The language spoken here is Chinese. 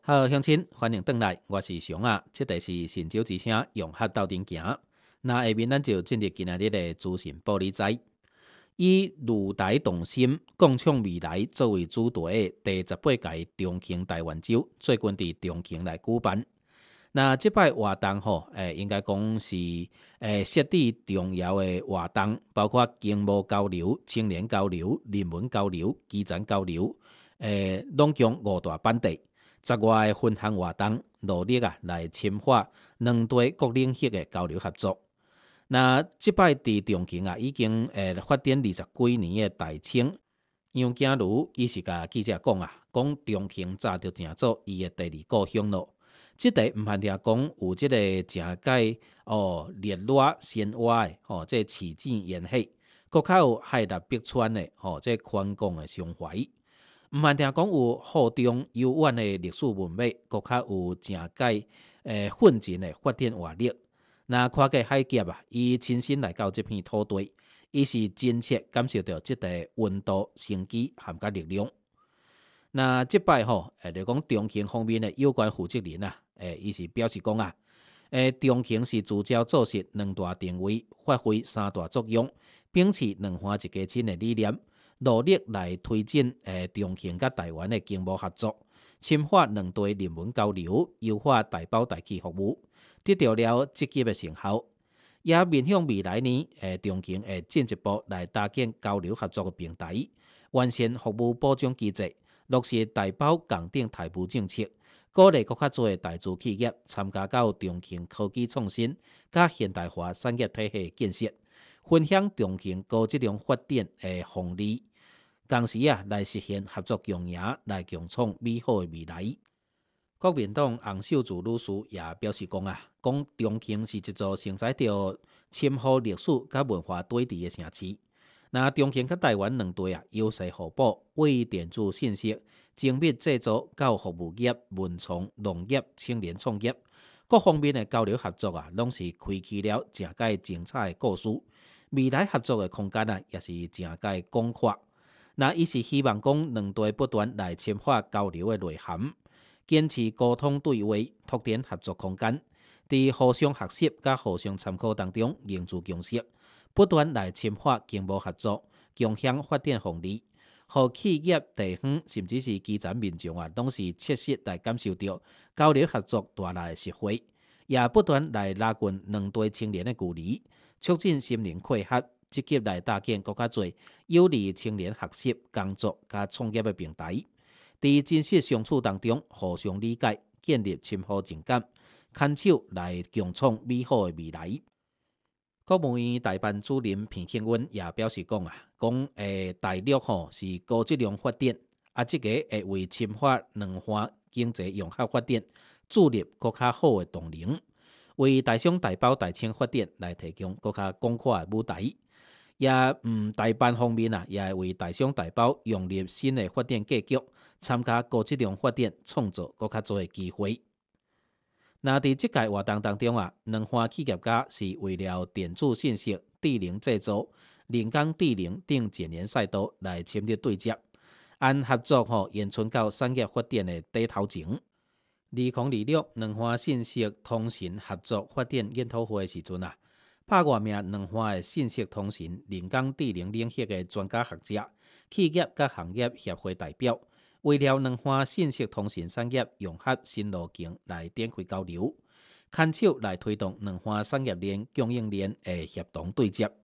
好，乡亲，欢迎回来，我是熊啊。这里是神州之声，用客斗阵行。那下面咱就进入今日的资讯报理财。以如台同心，共创未来作为主题的第18届中庆台湾周，最近伫中庆来举办。那这摆活动应该讲是设置重要的活动，包括经贸交流、青年交流、人文交流、基层交流，拢共5大板块。10外的分项活动，努力来深化两地各领域的交流合作。那这摆伫中庆已经发展20几年的大清杨景如，伊是甲记者讲中庆早就成做伊的第2故乡咯。即个毋限定讲有即个正解热热鲜活的即市井沿海，搁较有海纳百川的即宽广的胸怀。毋限定讲有厚重悠远的历史文脉，搁较有正解奋进的发展活力。那看过海峡伊亲身来到这片土地，伊是真切感受到即个温度、生机含甲力量。那即摆就讲中庆方面的有关负责人伊是表示讲中庆是聚焦做实2大定位，发挥3大作用，秉持两岸一家亲的理念。努力来推进中庆甲台湾的经贸合作，深化两地人文交流，优化台胞台企服务，得到了积极的成效。也面向未来呢，中庆会进一步来搭建交流合作的平台，完善服务保障机制，落实台胞共顶台务政策，鼓励更较多的大资企业参加到中庆科技创新甲现代化产业体系建设，分享中庆高质量发展的红利。同时来实现合作共赢，来共创美好的未来。国民党洪秀柱女士也表示讲中庆是一座承载着深厚历史甲文化对峙的城市。那中庆甲台湾两地优势互补，为电子信息、精密制造到服务业、文创、农业、青年创业各方面的交流合作拢是开启了正介精彩的故事。未来合作的空间也是正介广阔。那伊是希望讲两地不断来深化交流的内涵，坚持沟通对话，拓展合作空间，伫互相学习甲互相参考当中凝聚共识，不断来深化经贸合作，共享发展红利，互企业、地方甚至是基层民众拢是切实来感受到交流合作带来的实惠，也不断来拉近两地青年的距离，促进心灵契合。积极来搭建更较多有利青年学习、工作甲创业的平台，伫真实相处当中互相理解，建立深厚情感，牵手来共创美好的未来。国务院代办主任片庆文也表示讲大陆是高质量发展，这个会为深化两岸经济融合发展注入更较好的动能，为大商大胞大清发展来提供更较广阔的舞台。也代办方面也会为大商大胞融入新的发展格局，参加高质量发展，创造更较多的机会。那伫这届活动当中两岸企业家是为了电子信息、智能制造、人工智能等前沿赛道来深入对接，按合作延伸到产业发展的底头前。2026两岸信息通讯合作发展研讨会的时阵拍外名两岸的信息通讯、人工智能领域的专家学者、企业甲行业协会代表，为了两岸信息通讯产业融合新路径来展开交流，牵手来推动两岸产业链、供应链的协同对接。